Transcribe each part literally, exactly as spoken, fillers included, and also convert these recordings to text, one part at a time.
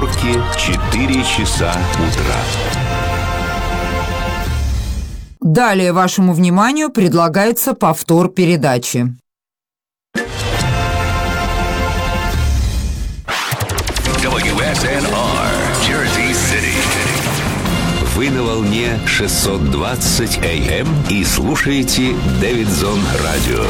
Нью-Йорке четыре часа утра. Далее вашему вниманию предлагается повтор передачи. дабл ю эс эн ар, Jersey City. Вы на волне шестьсот двадцать эй эм и слушаете Дэвидсон Радио.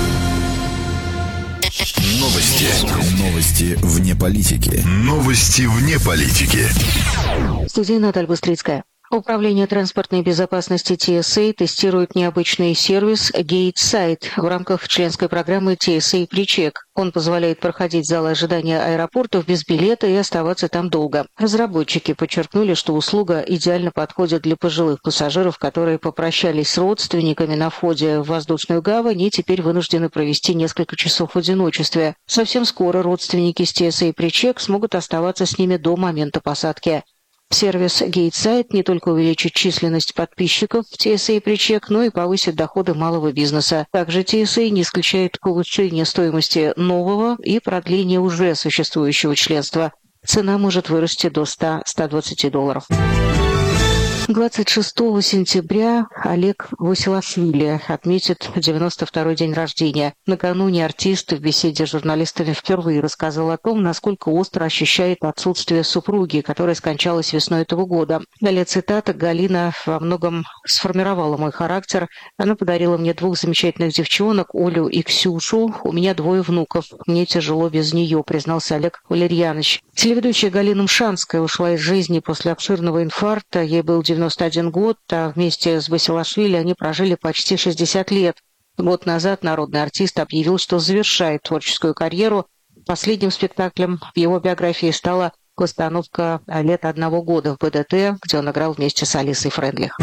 Новости. Новости вне политики. Новости вне политики. Студия Наталья Быстрицкая. Управление транспортной безопасности ти эс эй тестирует необычный сервис GateSight в рамках членской программы ти эс эй PreCheck. Он позволяет проходить залы ожидания аэропортов без билета и оставаться там долго. Разработчики подчеркнули, что услуга идеально подходит для пожилых пассажиров, которые попрощались с родственниками на входе в воздушную гавань и теперь вынуждены провести несколько часов в одиночестве. Совсем скоро родственники с ти эс эй PreCheck смогут оставаться с ними до момента посадки. Сервис GateSight не только увеличит численность подписчиков в ти эс эй PreCheck, но и повысит доходы малого бизнеса. Также ти эс эй не исключает повышение стоимости нового и продление уже существующего членства. Цена может вырасти до ста — ста двадцати долларов. двадцать шестого сентября Олег Василашвили отметит девяносто второй день рождения. Накануне артист в беседе с журналистами впервые рассказал о том, насколько остро ощущает отсутствие супруги, которая скончалась весной этого года. Далее цитата: «Галина во многом сформировала мой характер. Она подарила мне двух замечательных девчонок, Олю и Ксюшу. У меня двое внуков. Мне тяжело без нее», признался Олег Валерьянович. Телеведущая Галина Мшанская ушла из жизни после обширного инфаркта. Ей был девяносто один год, а вместе с Басилашвили они прожили почти шестьдесят лет. Год назад народный артист объявил, что завершает творческую карьеру. Последним спектаклем в его биографии стала постановка «Лето одного года» в бэ дэ тэ, где он играл вместе с Алисой Френдлих.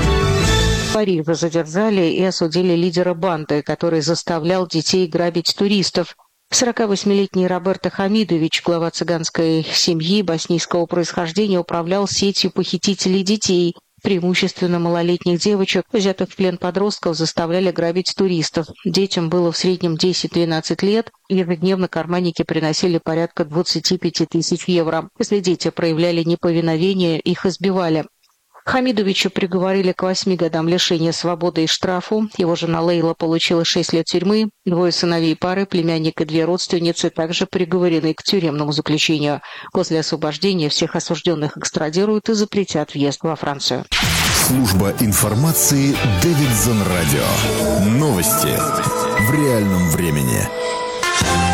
В Париже задержали и осудили лидера банды, который заставлял детей грабить туристов. сорокавосьмилетний Роберто Хамидович, глава цыганской семьи боснийского происхождения, управлял сетью похитителей детей. Преимущественно малолетних девочек, взятых в плен подростков, заставляли грабить туристов. Детям было в среднем десять-двенадцать лет. Ежедневно карманники приносили порядка двадцати пяти тысяч евро. Если дети проявляли неповиновение, их избивали. Хамидовича приговорили к восьми годам лишения свободы и штрафу. Его жена Лейла получила шесть лет тюрьмы. Двое сыновей пары, племянник и две родственницы, также приговорены к тюремному заключению. После освобождения всех осужденных экстрадируют и запретят въезд во Францию. Служба информации Дэвидсон Радио. Новости в реальном времени.